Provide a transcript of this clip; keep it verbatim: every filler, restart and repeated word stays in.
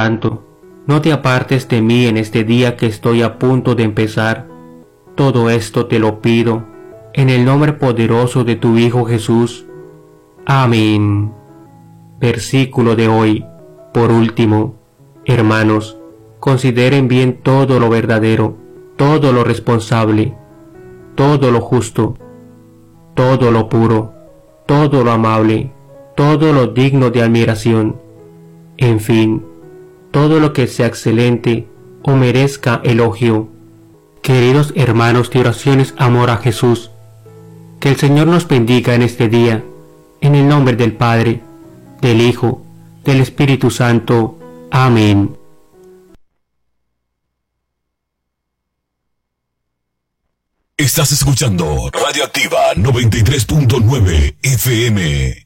Santo, no te apartes de mí en este día que estoy a punto de empezar. Todo esto te lo pido, en el nombre poderoso de tu Hijo Jesús. Amén. Versículo de hoy. Por último, hermanos, consideren bien todo lo verdadero, todo lo responsable, todo lo justo, todo lo puro, todo lo amable, todo lo digno de admiración, en fin, todo lo que sea excelente o merezca elogio. Queridos hermanos de oraciones amor a Jesús, que el Señor nos bendiga en este día, en el nombre del Padre, del Hijo, del Espíritu Santo. Amén. Estás escuchando Radioactiva noventa y tres punto nueve F M.